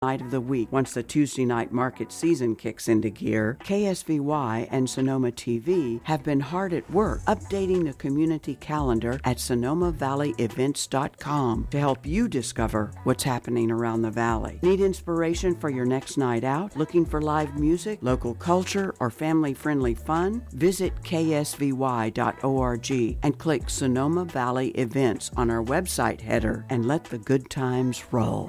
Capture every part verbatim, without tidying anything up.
night of the week. Once the Tuesday night market season kicks into gear, K S V Y and Sonoma T V have been hard at work updating the community calendar at sonoma valley events dot com to help you discover what's happening around the valley. Need inspiration for your next night out? Looking for live music, local culture, or family-friendly fun? Visit k s v y dot org and click Sonoma Valley Events on our website header and let the good times roll.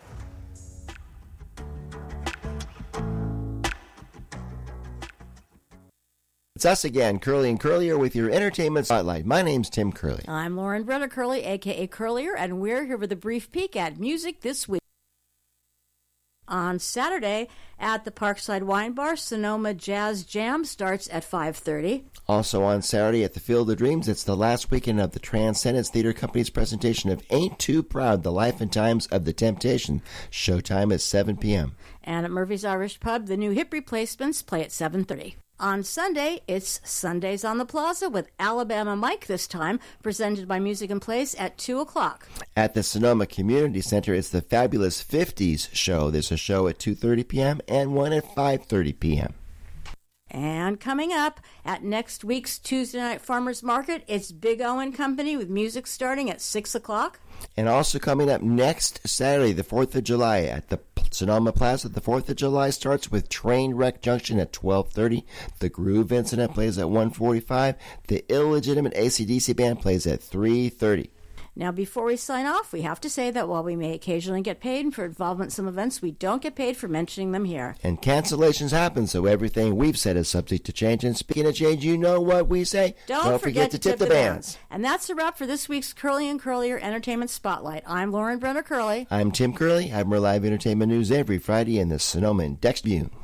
It's us again, Curly and Curlier, with your Entertainment Spotlight. My name's Tim Curley. I'm Lauren Brenner Curley, a k a. Curlier, and we're here with a brief peek at music this week. On Saturday at the Parkside Wine Bar, Sonoma Jazz Jam starts at five thirty. Also on Saturday at the Field of Dreams, it's the last weekend of the Transcendence Theater Company's presentation of Ain't Too Proud, The Life and Times of the Temptation. Showtime is seven p.m. And at Murphy's Irish Pub, the new hip replacements play at seven thirty. On Sunday, it's Sundays on the Plaza with Alabama Mike this time, presented by Music and Place at two o'clock. At the Sonoma Community Center, it's the Fabulous fifties show. There's a show at two thirty p.m. and one at five thirty p.m. And coming up at next week's Tuesday Night Farmers Market, it's Big O and Company with music starting at six o'clock. And also coming up next Saturday, the fourth of July, at the Sonoma Plaza, the fourth of July starts with Trainwreck Junction at twelve thirty. The Groove Incident plays at one forty-five. The Illegitimate A C D C Band plays at three thirty. Now, before we sign off, we have to say that while we may occasionally get paid for involvement in some events, we don't get paid for mentioning them here. And cancellations happen, so everything we've said is subject to change. And speaking of change, you know what we say. Don't, don't forget, forget to tip, tip the bands. bands. And that's a wrap for this week's Curly and Curlier Entertainment Spotlight. I'm Lauren Brenner Curley. I'm Tim Curley. I have more live entertainment news every Friday in the Sonoma and Dex View.